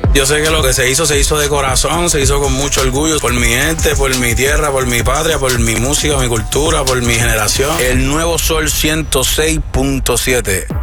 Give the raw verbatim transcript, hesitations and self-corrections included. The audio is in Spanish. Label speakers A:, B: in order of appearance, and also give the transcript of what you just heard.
A: Yo sé que lo que se hizo, se hizo de corazón, se hizo con mucho orgullo, por mi gente, por mi tierra, por mi patria, por mi música, mi cultura, por mi generación. El nuevo Sol ciento seis punto siete.